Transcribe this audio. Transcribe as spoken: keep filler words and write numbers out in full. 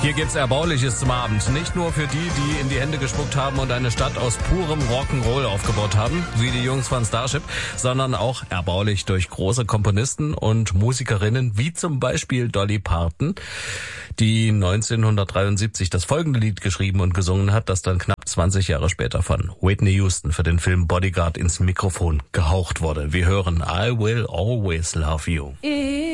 Hier gibt's Erbauliches zum Abend. Nicht nur für die, die in die Hände gespuckt haben und eine Stadt aus purem Rock'n'Roll aufgebaut haben, wie die Jungs von Starship, sondern auch erbaulich durch große Komponisten und Musikerinnen, wie zum Beispiel Dolly Parton, die neunzehnhundertdreiundsiebzig das folgende Lied geschrieben und gesungen hat, das dann knapp zwanzig Jahre später von Whitney Houston für den Film Bodyguard ins Mikrofon gehaucht wurde. Wir hören I Will Always Love You.